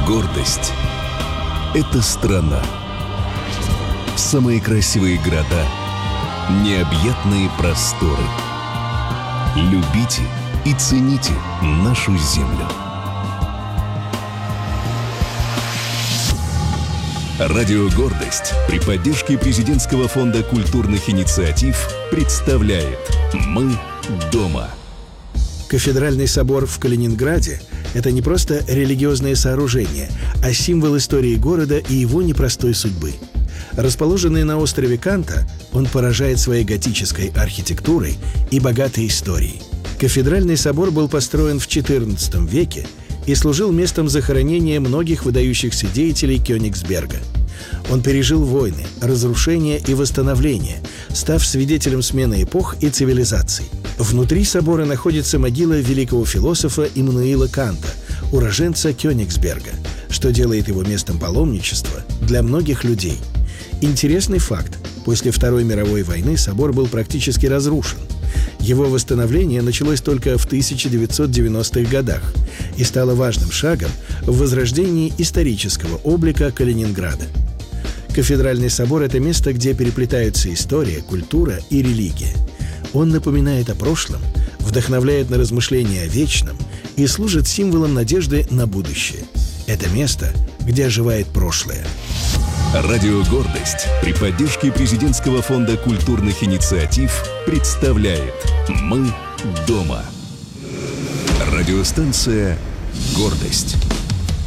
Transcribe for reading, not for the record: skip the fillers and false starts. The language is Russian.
Гордость – это страна. Самые красивые города, необъятные просторы. Любите и цените нашу землю. Радио «Гордость» при поддержке Президентского фонда культурных инициатив представляет «Мы дома». Кафедральный собор в Калининграде – это не просто религиозное сооружение, а символ истории города и его непростой судьбы. Расположенный на острове Канта, он поражает своей готической архитектурой и богатой историей. Кафедральный собор был построен в XIV веке и служил местом захоронения многих выдающихся деятелей Кёнигсберга. Он пережил войны, разрушения и восстановления, став свидетелем смены эпох и цивилизаций. Внутри собора находится могила великого философа Иммануила Канта, уроженца Кёнигсберга, что делает его местом паломничества для многих людей. Интересный факт: после Второй мировой войны собор был практически разрушен. Его восстановление началось только в 1990-х годах и стало важным шагом в возрождении исторического облика Калининграда. Кафедральный собор – это место, где переплетаются история, культура и религия. Он напоминает о прошлом, вдохновляет на размышления о вечном и служит символом надежды на будущее. Это место, где оживает прошлое. Радио «Гордость» при поддержке Президентского фонда культурных инициатив представляет «Мы дома». Радиостанция «Гордость».